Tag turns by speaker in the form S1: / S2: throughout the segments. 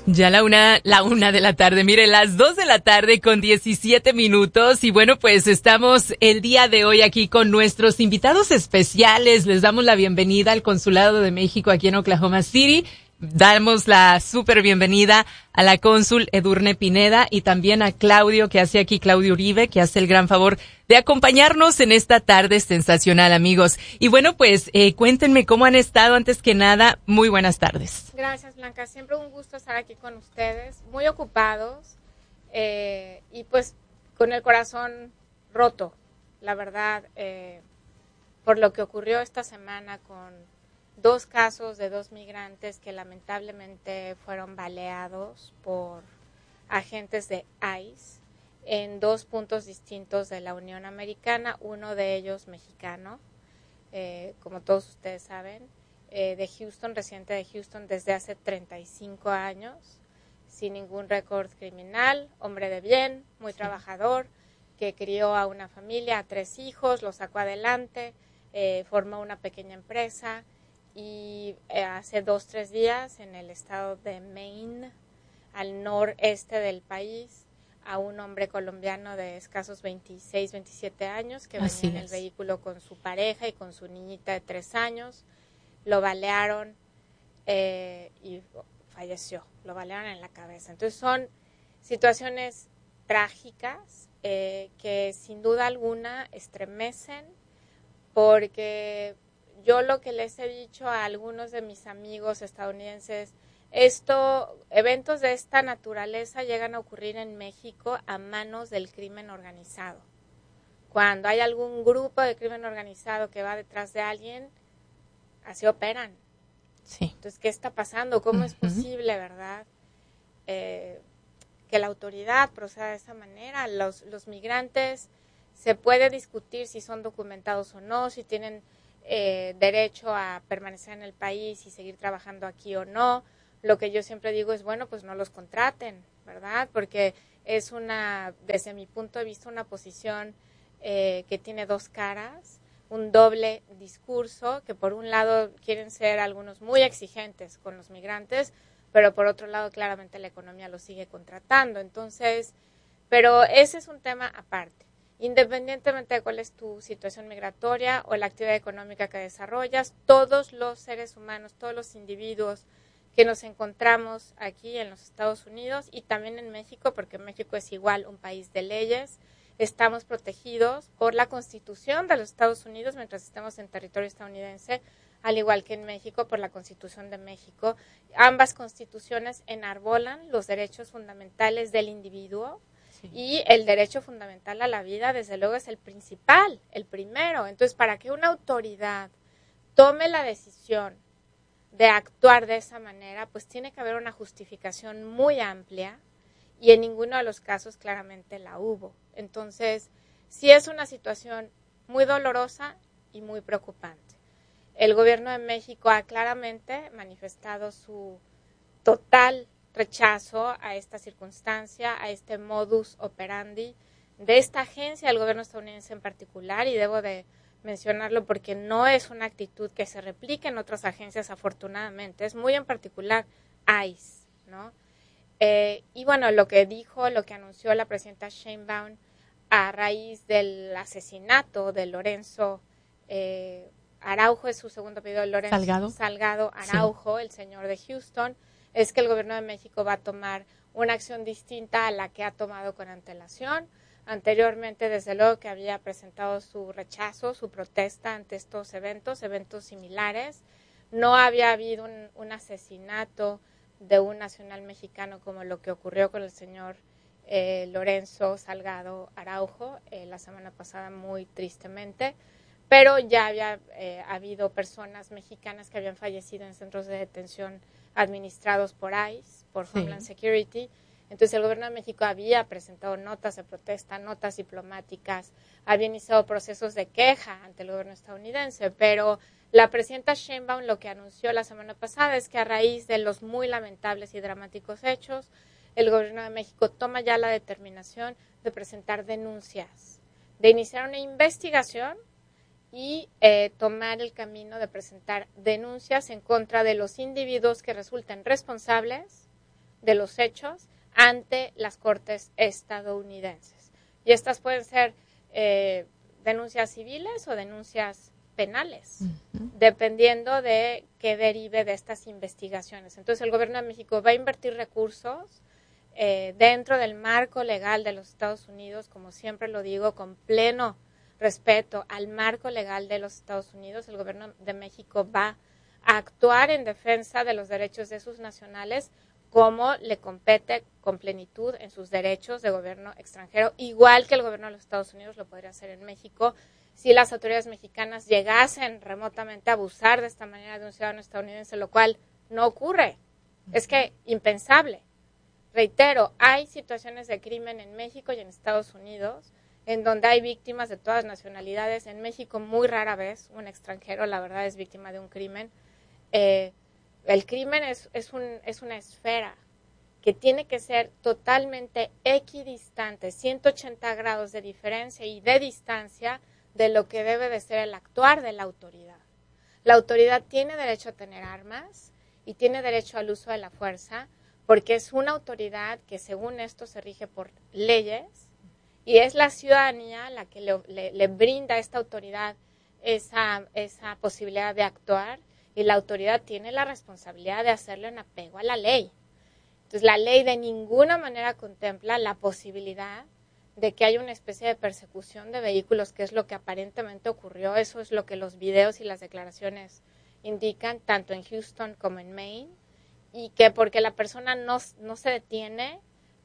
S1: Ya la una de la tarde, mire, las 2 de la tarde con 17 minutos y bueno, pues estamos el día de hoy aquí con nuestros invitados especiales. Les damos la bienvenida al Consulado de México aquí en Oklahoma City. Damos la súper bienvenida a la cónsul Edurne Pineda y también a Claudio Uribe, que hace el gran favor de acompañarnos en esta tarde sensacional, amigos. Y bueno, pues cuéntenme cómo han estado. Antes que nada, muy buenas tardes.
S2: Gracias, Blanca. Siempre un gusto estar aquí con ustedes, muy ocupados y pues con el corazón roto, la verdad, por lo que ocurrió esta semana con 2 casos de 2 migrantes que lamentablemente fueron baleados por agentes de ICE en 2 puntos distintos de la Unión Americana, uno de ellos mexicano, como todos ustedes saben, de Houston, residente de Houston desde hace 35 años, sin ningún récord criminal, hombre de bien, muy trabajador, que crió a una familia, a 3 hijos, los sacó adelante, formó una pequeña empresa. Y hace 2-3 días en el estado de Maine, al noreste del país, a un hombre colombiano de escasos 26-27 años que venía en el vehículo con su pareja y con su niñita de 3 años. Lo balearon y falleció, lo balearon en la cabeza. Entonces son situaciones trágicas que sin duda alguna estremecen porque... Yo lo que les he dicho a algunos de mis amigos estadounidenses, eventos de esta naturaleza llegan a ocurrir en México a manos del crimen organizado. Cuando hay algún grupo de crimen organizado que va detrás de alguien, así operan.
S1: Sí.
S2: Entonces, ¿qué está pasando? ¿Cómo es posible, verdad? Que la autoridad proceda de esa manera. Los migrantes, se puede discutir si son documentados o no, si tienen... derecho a permanecer en el país y seguir trabajando aquí o no. Lo que yo siempre digo es, bueno, pues no los contraten, ¿verdad? Porque es desde mi punto de vista, una posición que tiene 2 caras, un doble discurso, que por un lado quieren ser algunos muy exigentes con los migrantes, pero por otro lado claramente la economía los sigue contratando. Entonces, pero ese es un tema aparte. Independientemente de cuál es tu situación migratoria o la actividad económica que desarrollas, todos los seres humanos, todos los individuos que nos encontramos aquí en los Estados Unidos y también en México, porque México es igual un país de leyes, estamos protegidos por la Constitución de los Estados Unidos mientras estemos en territorio estadounidense, al igual que en México por la Constitución de México. Ambas constituciones enarbolan los derechos fundamentales del individuo. Y el derecho fundamental a la vida, desde luego, es el principal, el primero. Entonces, para que una autoridad tome la decisión de actuar de esa manera, pues tiene que haber una justificación muy amplia y en ninguno de los casos claramente la hubo. Entonces, sí es una situación muy dolorosa y muy preocupante. El gobierno de México ha claramente manifestado su total rechazo a esta circunstancia, a este modus operandi de esta agencia del gobierno estadounidense en particular, y debo de mencionarlo porque no es una actitud que se replique en otras agencias, afortunadamente, es muy en particular ICE, ¿no? Y bueno, lo que anunció la presidenta Sheinbaum a raíz del asesinato de Lorenzo Araujo, es su segundo apellido, Lorenzo Salgado Araujo, sí. El señor de Houston, es que el gobierno de México va a tomar una acción distinta a la que ha tomado con antelación. Anteriormente, desde luego que había presentado su rechazo, su protesta ante estos eventos similares. No había habido un asesinato de un nacional mexicano como lo que ocurrió con el señor Lorenzo Salgado Araujo la semana pasada, muy tristemente. Pero ya había habido personas mexicanas que habían fallecido en centros de detención administrados por ICE, por Homeland Security. Entonces el gobierno de México había presentado notas de protesta, notas diplomáticas, había iniciado procesos de queja ante el gobierno estadounidense, pero la presidenta Sheinbaum lo que anunció la semana pasada es que a raíz de los muy lamentables y dramáticos hechos, el gobierno de México toma ya la determinación de presentar denuncias, de iniciar una investigación y tomar el camino de presentar denuncias en contra de los individuos que resulten responsables de los hechos ante las cortes estadounidenses. Y estas pueden ser denuncias civiles o denuncias penales, dependiendo de qué derive de estas investigaciones. Entonces, el gobierno de México va a invertir recursos dentro del marco legal de los Estados Unidos, como siempre lo digo, con pleno respeto al marco legal de los Estados Unidos. El gobierno de México va a actuar en defensa de los derechos de sus nacionales como le compete con plenitud en sus derechos de gobierno extranjero, igual que el gobierno de los Estados Unidos lo podría hacer en México si las autoridades mexicanas llegasen remotamente a abusar de esta manera de un ciudadano estadounidense, lo cual no ocurre. Es que impensable. Reitero, hay situaciones de crimen en México y en Estados Unidos en donde hay víctimas de todas nacionalidades. En México muy rara vez un extranjero, la verdad, es víctima de un crimen. El crimen es una esfera que tiene que ser totalmente equidistante, 180 grados de diferencia y de distancia de lo que debe de ser el actuar de la autoridad. La autoridad tiene derecho a tener armas y tiene derecho al uso de la fuerza porque es una autoridad que según esto se rige por leyes y es la ciudadanía la que le brinda a esta autoridad esa posibilidad de actuar y la autoridad tiene la responsabilidad de hacerlo en apego a la ley. Entonces la ley de ninguna manera contempla la posibilidad de que haya una especie de persecución de vehículos, que es lo que aparentemente ocurrió. Eso es lo que los videos y las declaraciones indican, tanto en Houston como en Maine, y que porque la persona no se detiene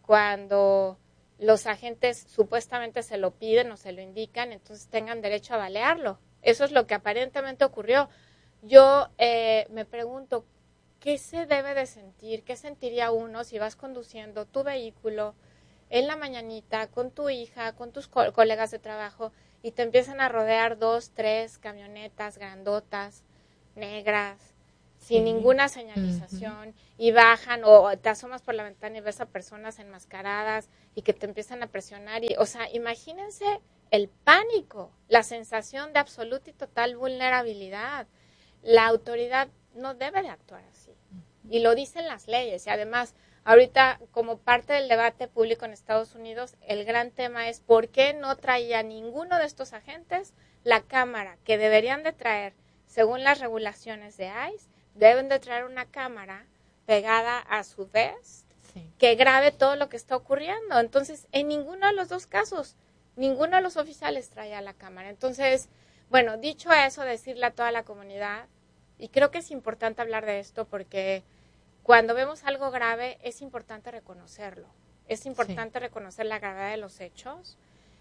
S2: cuando los agentes supuestamente se lo piden o se lo indican, entonces tengan derecho a balearlo. Eso es lo que aparentemente ocurrió. Yo me pregunto, ¿qué se debe de sentir? ¿Qué sentiría uno si vas conduciendo tu vehículo en la mañanita con tu hija, con tus colegas de trabajo y te empiezan a rodear 2, 3 camionetas grandotas, negras, sin ninguna señalización y bajan o te asomas por la ventana y ves a personas enmascaradas y que te empiezan a presionar? O sea, imagínense el pánico, la sensación de absoluta y total vulnerabilidad. La autoridad no debe de actuar así y lo dicen las leyes y además ahorita, como parte del debate público en Estados Unidos, el gran tema es por qué no traía ninguno de estos agentes la cámara que deberían de traer, según las regulaciones de ICE, deben de traer una cámara pegada a su vest que grabe todo lo que está ocurriendo. Entonces, en ninguno de los dos casos, ninguno de los oficiales traía la cámara. Entonces, bueno, dicho eso, decirle a toda la comunidad, y creo que es importante hablar de esto porque cuando vemos algo grave, es importante reconocerlo. Es importante reconocer la gravedad de los hechos.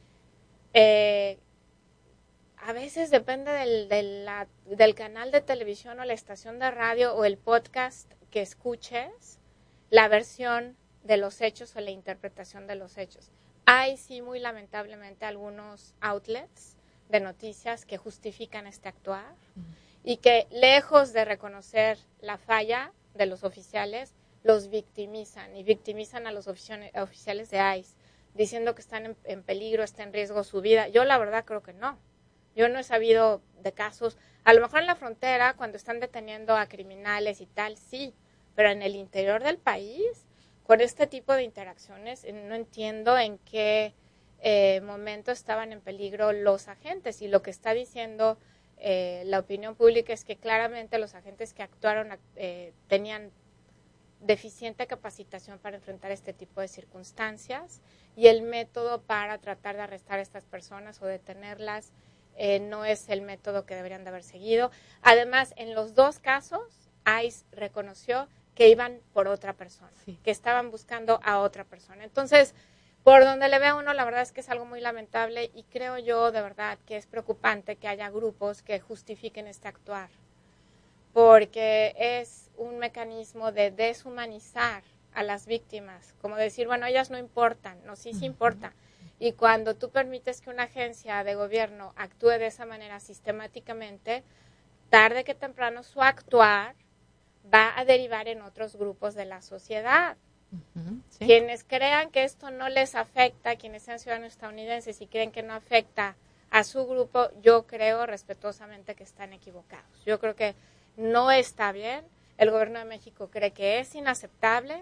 S2: A veces depende del canal de televisión o la estación de radio o el podcast que escuches, la versión de los hechos o la interpretación de los hechos. Hay, sí, muy lamentablemente, algunos outlets de noticias que justifican este actuar y que, lejos de reconocer la falla de los oficiales, los victimizan y victimizan a los oficiales de ICE, diciendo que están en peligro, está en riesgo su vida. Yo la verdad creo que no. Yo no he sabido de casos, a lo mejor en la frontera, cuando están deteniendo a criminales y tal, sí, pero en el interior del país, con este tipo de interacciones, no entiendo en qué momento estaban en peligro los agentes. Y lo que está diciendo la opinión pública es que claramente los agentes que actuaron tenían deficiente capacitación para enfrentar este tipo de circunstancias y el método para tratar de arrestar a estas personas o detenerlas no es el método que deberían de haber seguido. Además, en los dos casos, ICE reconoció que iban por otra persona, que estaban buscando a otra persona. Entonces, por donde le ve a uno, la verdad es que es algo muy lamentable y creo yo de verdad que es preocupante que haya grupos que justifiquen este actuar, porque es un mecanismo de deshumanizar a las víctimas, como decir, bueno, ellas no importan, no, sí importa. Y cuando tú permites que una agencia de gobierno actúe de esa manera sistemáticamente, tarde que temprano su actuar va a derivar en otros grupos de la sociedad. Sí. Quienes crean que esto no les afecta, quienes sean ciudadanos estadounidenses y creen que no afecta a su grupo, yo creo respetuosamente que están equivocados. Yo creo que no está bien. El gobierno de México cree que es inaceptable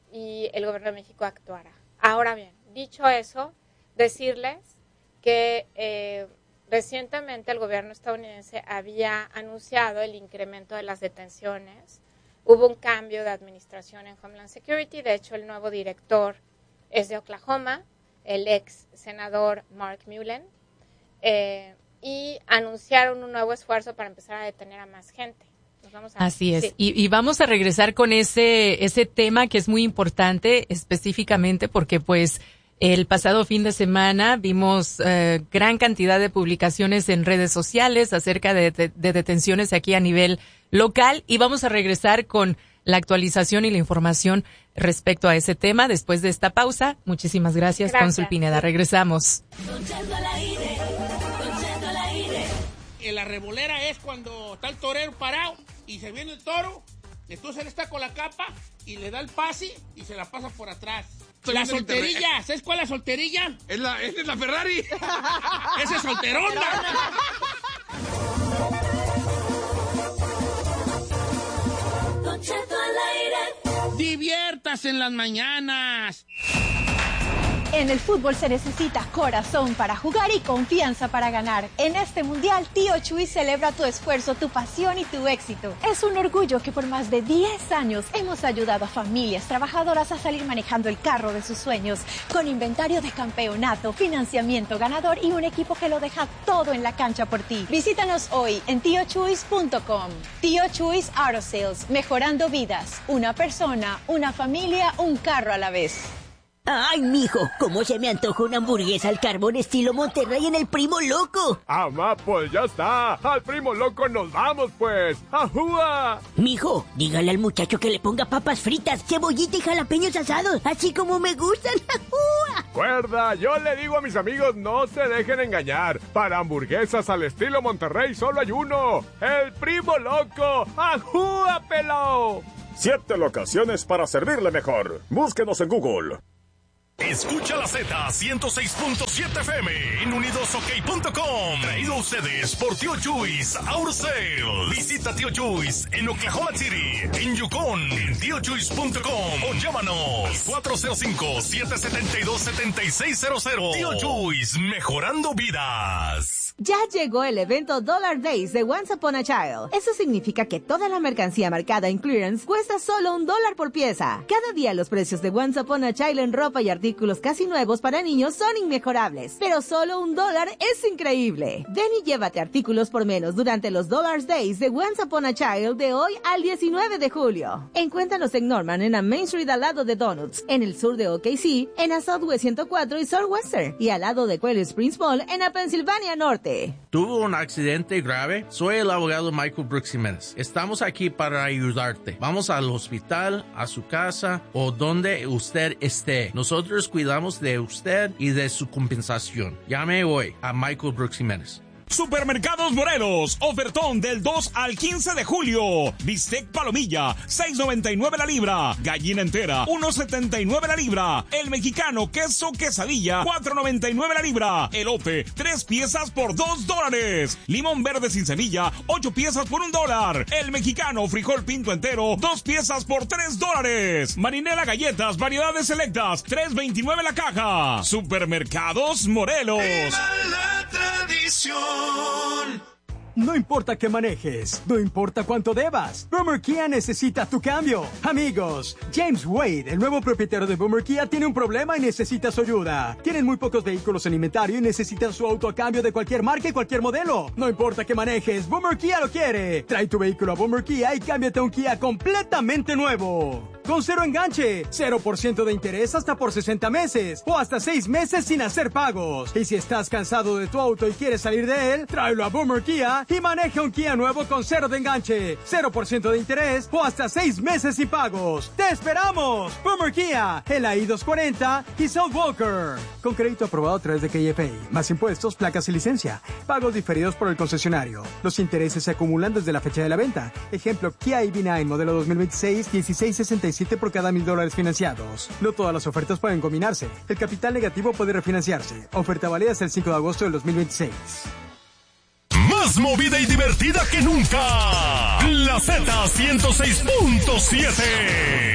S2: y el gobierno de México actuara. Ahora bien, dicho eso, decirles que recientemente el gobierno estadounidense había anunciado el incremento de las detenciones. Hubo un cambio de administración en Homeland Security. De hecho, el nuevo director es de Oklahoma, el ex senador Mark Mullen, y anunciaron un nuevo esfuerzo para empezar a detener a más gente.
S1: Así es. Sí. Y vamos a regresar con ese tema que es muy importante, específicamente porque pues el pasado fin de semana vimos gran cantidad de publicaciones en redes sociales acerca de detenciones aquí a nivel local, y vamos a regresar con la actualización y la información respecto a ese tema después de esta pausa. Muchísimas gracias, Cónsul Pineda. Regresamos.
S3: La revolera es cuando está el torero parado y se viene el toro, entonces él está con la capa y le da el pase y se la pasa por atrás. La solterilla, ¿sabes cuál es la solterilla?
S4: Esa es la Ferrari.
S3: Esa es solterona. Diviértase en las mañanas.
S5: En el fútbol se necesita corazón para jugar y confianza para ganar. En este mundial, Tío Chuy celebra tu esfuerzo, tu pasión y tu éxito. Es un orgullo que por más de 10 años hemos ayudado a familias trabajadoras a salir manejando el carro de sus sueños, con inventario de campeonato, financiamiento ganador y un equipo que lo deja todo en la cancha por ti. Visítanos hoy en tiochuys.com. Tío Chuys Auto Sales, mejorando vidas. Una persona, una familia, un carro a la vez.
S6: Ay, mijo, cómo se me antoja una hamburguesa al carbón estilo Monterrey en el Primo Loco.
S7: Amá, pues ya está. Al Primo Loco nos vamos, pues. ¡Ajúa!
S6: Mijo, dígale al muchacho que le ponga papas fritas, cebollita y jalapeños asados, así como me gustan. ¡Ajúa!
S7: Cuerda, yo le digo a mis amigos, no se dejen engañar. Para hamburguesas al estilo Monterrey solo hay uno. El Primo Loco. ¡Ajúa, pelao!
S8: 7 locaciones para servirle mejor. Búsquenos en Google.
S9: Escucha la Z 106.7 FM en unidosok.com. Traído a ustedes por Tío Chuys Auto Sale. Visita Tío Chuys en Oklahoma City, en Yukon, en tiochuys.com o llámanos 405-772-7600. Tío Chuys, mejorando vidas.
S10: Ya llegó el evento Dollar Days de Once Upon a Child. Eso significa que toda la mercancía marcada en clearance cuesta solo $1 por pieza. Cada día los precios de Once Upon a Child en ropa y artículos casi nuevos para niños son inmejorables, pero solo $1 es increíble. Ven y llévate artículos por menos durante los Dollar Days de Once Upon a Child de hoy al 19 de julio. Encuéntranos en Norman, en la Main Street al lado de Donuts, en el sur de OKC, en la Southwest 104 y Southwestern, y al lado de Quail Springs Mall en la Pensilvania Norte.
S11: ¿Tuvo un accidente grave? Soy el abogado Michael Brooks Jiménez. Estamos aquí para ayudarte. Vamos al hospital, a su casa o donde usted esté. Nosotros cuidamos de usted y de su compensación. Llame hoy a Michael Brooks Jiménez.
S12: Supermercados Morelos, ofertón del 2 al 15 de julio. Bistec palomilla, $6.99 la libra. Gallina entera, $1.79 la libra. El mexicano queso quesadilla, $4.99 la libra. Elote, 3 piezas por $2. Limón verde sin semilla, 8 piezas por $1. El mexicano frijol pinto entero, 2 piezas por $3. Marinela galletas, variedades selectas, $3.29 la caja. Supermercados Morelos.
S13: ¡Viva la tradición!
S14: No importa qué manejes, no importa cuánto debas, Boomer Kia necesita tu cambio. Amigos, James Wade, el nuevo propietario de Boomer Kia, tiene un problema y necesita su ayuda. Tienen muy pocos vehículos en inventario y necesitan su auto a cambio de cualquier marca y cualquier modelo. No importa qué manejes, Boomer Kia lo quiere. Trae tu vehículo a Boomer Kia y cámbiate a un Kia completamente nuevo. Con 0 enganche, 0% de interés hasta por 60 meses o hasta 6 meses sin hacer pagos. Y si estás cansado de tu auto y quieres salir de él, tráelo a Boomer Kia y maneja un Kia nuevo con 0 de enganche, 0% de interés o hasta 6 meses sin pagos. ¡Te esperamos! Boomer Kia, el I-240 y South Walker. Con crédito aprobado a través de KFA, más impuestos, placas y licencia. Pagos diferidos por el concesionario. Los intereses se acumulan desde la fecha de la venta. Ejemplo, Kia EV9 modelo 2026, $16.67 por cada $1,000 financiados. No todas las ofertas pueden combinarse. El capital negativo puede refinanciarse. Oferta válida hasta el 5 de agosto del 2026.
S9: Más movida y divertida que nunca. La Z 106.7.